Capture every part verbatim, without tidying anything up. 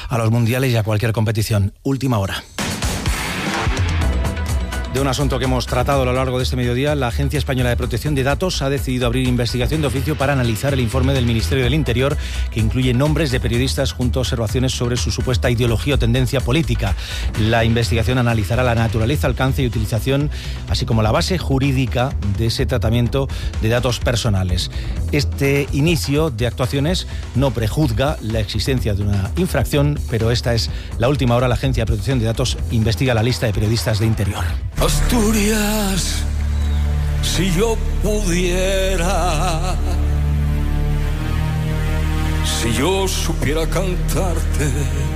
a los mundiales y a cualquier competición. Última hora. De un asunto que hemos tratado a lo largo de este mediodía, la Agencia Española de Protección de Datos ha decidido abrir investigación de oficio para analizar el informe del Ministerio del Interior, que incluye nombres de periodistas junto a observaciones sobre su supuesta ideología o tendencia política. La investigación analizará la naturaleza, alcance y utilización, así como la base jurídica de ese tratamiento de datos personales. Este inicio de actuaciones no prejuzga la existencia de una infracción, pero esta es la última hora. La Agencia de Protección de Datos investiga la lista de periodistas de Interior. Asturias, si yo pudiera, si yo supiera cantarte.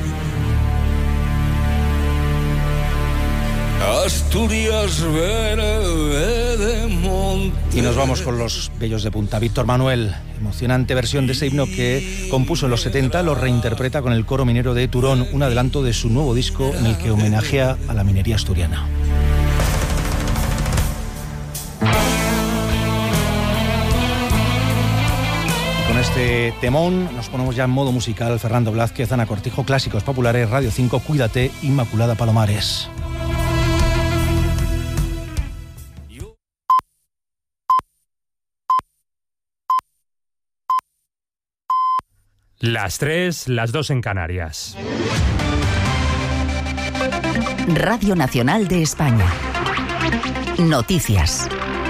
Asturias, verde de monte. Y nos vamos con los bellos de punta. Víctor Manuel, emocionante versión de ese himno que compuso en los setenta, lo reinterpreta con el Coro Minero de Turón, un adelanto de su nuevo disco en el que homenajea a la minería asturiana. Con este temón nos ponemos ya en modo musical. Fernando Blázquez, Ana Cortijo, Clásicos Populares, Radio cinco, Cuídate, Inmaculada Palomares. Las tres, las dos en Canarias. Radio Nacional de España. Noticias.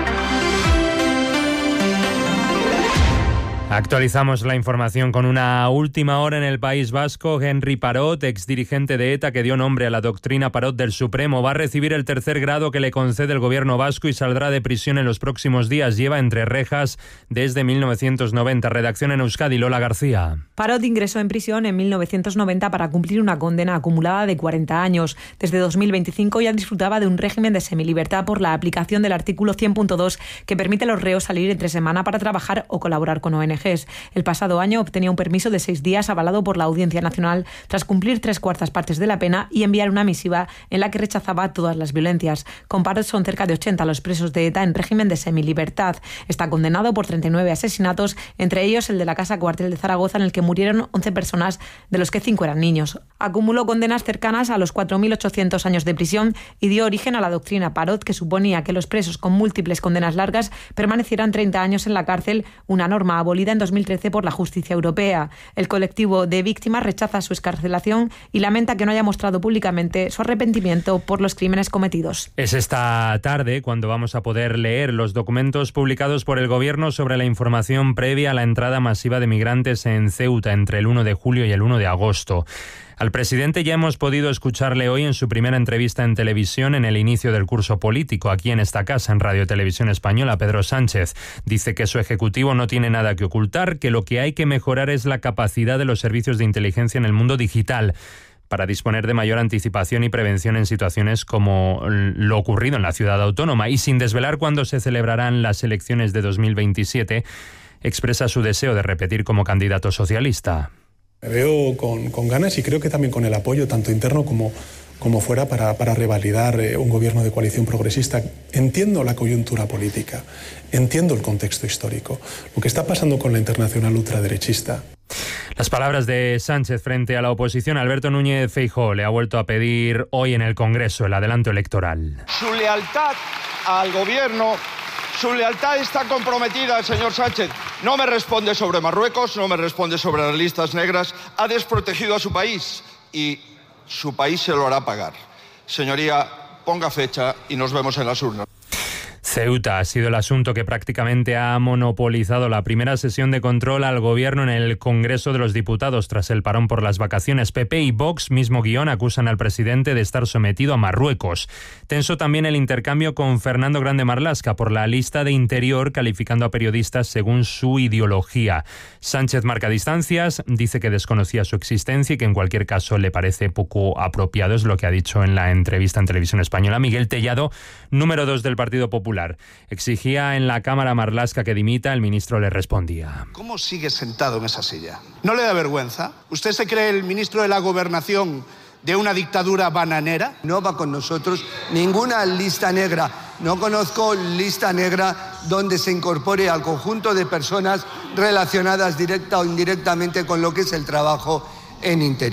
Actualizamos la información con una última hora en el País Vasco. Henry Parot, exdirigente de ETA que dio nombre a la doctrina Parot del Supremo, va a recibir el tercer grado que le concede el gobierno vasco y saldrá de prisión en los próximos días. Lleva entre rejas desde mil novecientos noventa. Redacción en Euskadi, Lola García. Parot ingresó en prisión en mil novecientos noventa para cumplir una condena acumulada de cuarenta años. Desde dos mil veinticinco ya disfrutaba de un régimen de semilibertad por la aplicación del artículo cien punto dos que permite a los reos salir entre semana para trabajar o colaborar con O N G. El pasado año obtenía un permiso de seis días avalado por la Audiencia Nacional tras cumplir tres cuartas partes de la pena y enviar una misiva en la que rechazaba todas las violencias. Con Parot son cerca de ochenta los presos de ETA en régimen de semilibertad. Está condenado por treinta y nueve asesinatos, entre ellos el de la Casa Cuartel de Zaragoza, en el que murieron once personas, de los que cinco eran niños. Acumuló condenas cercanas a los cuatro mil ochocientos años de prisión y dio origen a la doctrina Parot, que suponía que los presos con múltiples condenas largas permanecieran treinta años en la cárcel, una norma abolida en dos mil trece por la justicia europea. El colectivo de víctimas rechaza su excarcelación y lamenta que no haya mostrado públicamente su arrepentimiento por los crímenes cometidos. Es esta tarde cuando vamos a poder leer los documentos publicados por el Gobierno sobre la información previa a la entrada masiva de migrantes en Ceuta entre el uno de julio y el uno de agosto. Al presidente ya hemos podido escucharle hoy en su primera entrevista en televisión en el inicio del curso político, aquí en esta casa, en Radio Televisión Española. Pedro Sánchez dice que su ejecutivo no tiene nada que ocultar, que lo que hay que mejorar es la capacidad de los servicios de inteligencia en el mundo digital para disponer de mayor anticipación y prevención en situaciones como lo ocurrido en la ciudad autónoma. Y sin desvelar cuándo se celebrarán las elecciones de dos mil veintisiete, expresa su deseo de repetir como candidato socialista. Me veo con, con ganas y creo que también con el apoyo tanto interno como, como fuera para, para revalidar eh, un gobierno de coalición progresista. Entiendo la coyuntura política, entiendo el contexto histórico, lo que está pasando con la internacional ultraderechista. Las palabras de Sánchez frente a la oposición. Alberto Núñez Feijóo le ha vuelto a pedir hoy en el Congreso el adelanto electoral. Su lealtad al gobierno, su lealtad está comprometida, señor Sánchez. No me responde sobre Marruecos, no me responde sobre las listas negras. Ha desprotegido a su país y su país se lo hará pagar. Señoría, ponga fecha y nos vemos en las urnas. Ceuta ha sido el asunto que prácticamente ha monopolizado la primera sesión de control al gobierno en el Congreso de los Diputados tras el parón por las vacaciones. P P y Vox, mismo guión, acusan al presidente de estar sometido a Marruecos. Tenso también el intercambio con Fernando Grande Marlaska por la lista de Interior, calificando a periodistas según su ideología. Sánchez marca distancias, dice que desconocía su existencia y que en cualquier caso le parece poco apropiado, es lo que ha dicho en la entrevista en Televisión Española. Miguel Tellado, número dos del Partido Popular, exigía en la Cámara a Marlaska que dimita. El ministro le respondía: ¿Cómo sigue sentado en esa silla? ¿No le da vergüenza? ¿Usted se cree el ministro de la Gobernación de una dictadura bananera? No va con nosotros ninguna lista negra. No conozco lista negra donde se incorpore al conjunto de personas relacionadas directa o indirectamente con lo que es el trabajo en Interior.